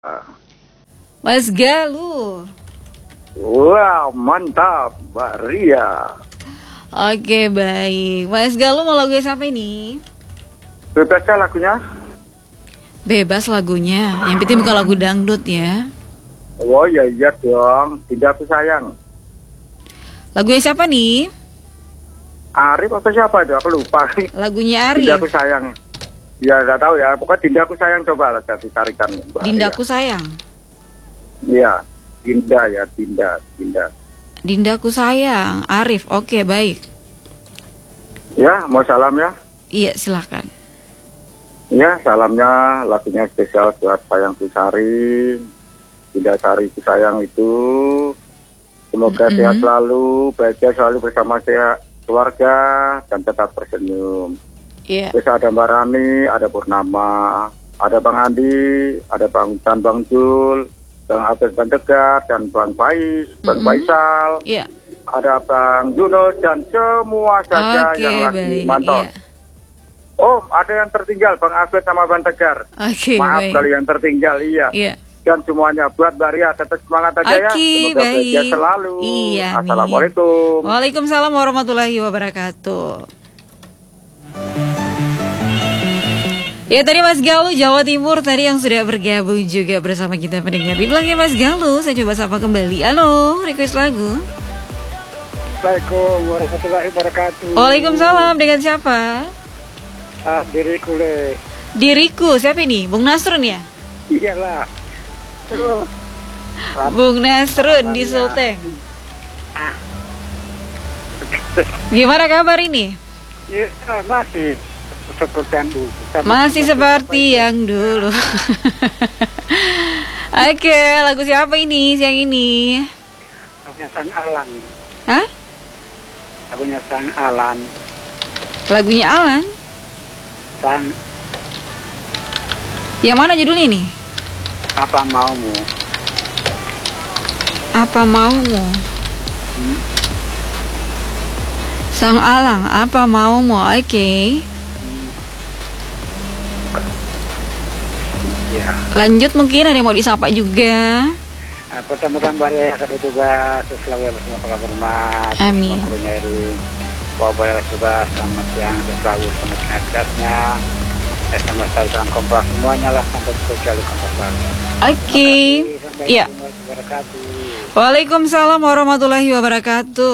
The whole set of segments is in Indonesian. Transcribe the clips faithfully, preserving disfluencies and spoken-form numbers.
Mas Galuh. Wah, mantap, Mbak Ria. Oke, baik. Mas Galuh mau lagu siapa ini? Bebas ya lagunya? Bebas lagunya. Yang penting bukan lagu dangdut ya. Oh iya iya dong, Dinda Aku Sayang. Lagunya siapa nih? Arif atau siapa itu? Aku lupa. Lagunya Arif. Dinda Aku Sayang. Ya nggak tahu ya. Pokoknya Dinda Aku Sayang, coba lah jadi tarikan. Dinda Aku Sayang. Iya, Dinda ya Dinda, Dinda. Dinda Aku Sayang, Arif. Oke, baik. Ya, mau salam ya? Iya, silakan. Ya, salamnya lagunya spesial buat Sayang Kusari, Dinda Sari Kusayang itu. Semoga mm-hmm. sehat selalu, bahagia selalu bersama sehat keluarga dan tetap tersenyum. Iya. Terus ada Mbak Rani, ada Purnama, ada Bang Andi, ada Bang dan Bang Jul, Bang Abes Bandegar dan Bang Faiz, Bang mm-hmm. Faisal. Iya. Ada Bang Juno dan semua saja okay, yang lagi baik, mantau. iya. Oh, ada yang tertinggal, Bang Abed sama Bang Tegar. Okay, Maaf baik. kalau yang tertinggal, iya. Iya. Dan semuanya buat Mbak Ria, tetap semangat aja okay, ya. Semoga baik. bahagia selalu. Iya, Assalamualaikum. Waalaikumsalam warahmatullahi wabarakatuh. Ya tadi Mas Galuh Jawa Timur tadi yang sudah bergabung juga bersama kita pendengar. Di belakangnya Mas Galuh, saya coba sapa kembali. Halo, request lagu. Assalamualaikum warahmatullahi wabarakatuh. Waalaikumsalam, dengan siapa? Ah, diriku le. Diriku, siapa ini? Bung Nasrun ya? Iyalah. Terus. Bung Nasrun di Sulteng. Ah. Gimana kabar ini? Ya, masih seperti yang dulu. Masih seperti yang dulu. Oke, lagu siapa ini siang ini? Lagunya Sang Alan. Hah? Lagunya Sang Alan. Lagunya Alan? Sang. Yang mana judulnya ini? Apa maumu? Apa maumu? Hmm? Sang Alang, apa maumu? Oke. Okay. Ya. Lanjut, mungkin ada yang mau disapa juga. Nah, pertama-tama ya kata juga selalu bersama para hormat. Amin. Nyari bawa juga selamat siang selalu selamat sehatnya. Eh, sama sekali dalam kompas semuanya lah sampai sosial kompas lagi. Oke. Iya. Waalaikumsalam warahmatullahi wabarakatuh.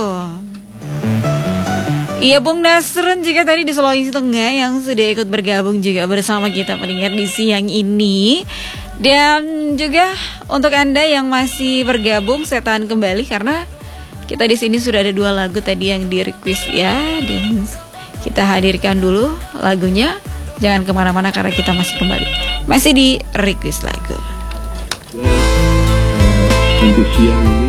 Iya, Bung Nasrun juga tadi di Sulawesi Tengah yang sudah ikut bergabung juga bersama kita pendengar di siang ini. Dan juga untuk Anda yang masih bergabung, saya tahan kembali karena kita di sini sudah ada dua lagu tadi yang di request ya, dan kita hadirkan dulu lagunya. Jangan kemana-mana karena kita masih kembali, masih di request lagu. Untuk siang ini